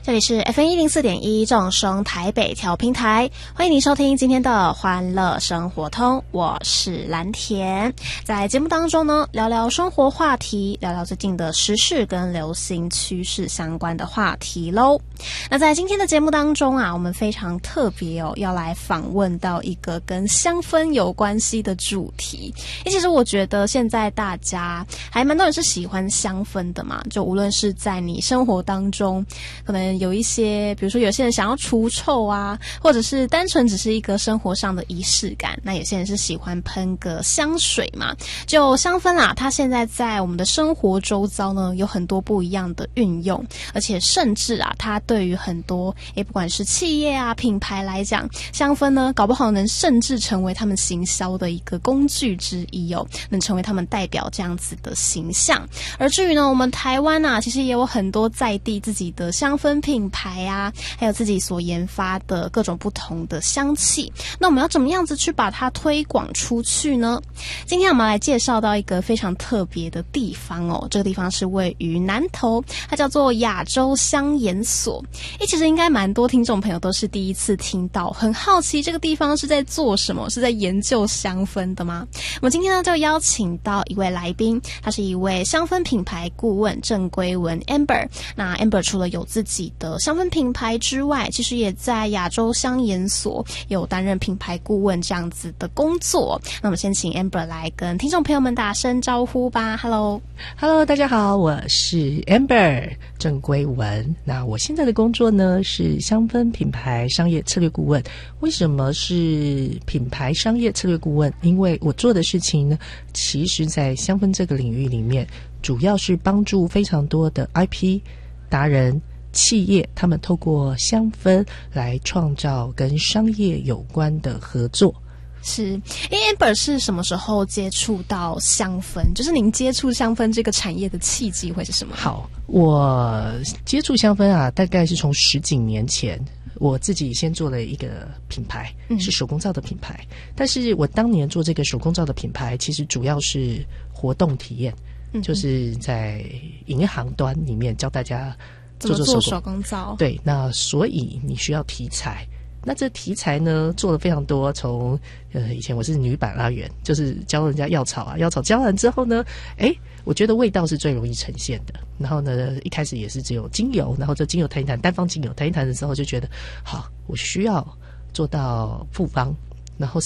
这里是 FM104.1 众生台北调频台，欢迎您收听今天的欢乐生活通，我是蓝田。在节目当中呢，聊聊生活话题，聊聊最近的时事跟流行趋势相关的话题咯。那在今天的节目当中啊，我们非常特别哦，要来访问到一个跟香氛有关系的主题。其实我觉得现在大家还蛮多人是喜欢香氛的嘛，就无论是在你生活当中可能有一些，比如说有些人想要除臭啊，或者是单纯只是一个生活上的仪式感，那有些人是喜欢喷个香水嘛。就香氛啊，它现在在我们的生活周遭呢有很多不一样的运用，而且甚至啊，它对于很多不管是企业啊品牌来讲，香氛呢搞不好能甚至成为他们行销的一个工具之一哦，能成为他们代表这样子的形象。而至于呢，我们台湾啊，其实也有很多在地自己的香氛品牌啊，还有自己所研发的各种不同的香气。那我们要怎么样子去把它推广出去呢？今天我们来介绍到一个非常特别的地方哦，这个地方是位于南投，它叫做亚洲香研所。其实应该蛮多听众朋友都是第一次听到，很好奇这个地方是在做什么，是在研究香氛的吗？我们今天呢就邀请到一位来宾，他是一位香氛品牌顾问郑归文 Amber。 那 Amber 除了有自己的香氛品牌之外，其实也在亚洲香研所有担任品牌顾问这样子的工作。那我们先请 Amber 来跟听众朋友们打声招呼吧。 Hello， 大家好，我是 Amber 郑归文。那我现在的工作呢是香氛品牌商业策略顾问。为什么是品牌商业策略顾问？因为我做的事情呢，其实在香氛这个领域里面，主要是帮助非常多的 IP 达人企业，他们透过香氛来创造跟商业有关的合作。 是，Amber 是什么时候接触到香氛？就是您接触香氛这个产业的契机会是什么？ 好，我接触香氛啊，大概是从10几年前，我自己先做了一个品牌，是手工皂的品牌。但是我当年做这个手工皂的品牌，其实主要是活动体验，就是在银行端里面教大家做手工皂。对，那所以你需要题材。那这题材呢做了非常多，从以前我是女版阿元，就是教人家药草啊，药草教完之后呢，我觉得味道是最容易呈现的。然后呢，一开始也是只有精油，然后这精油谈一谈，单方精油谈一谈的时候，就觉得好，我需要做到复方，然后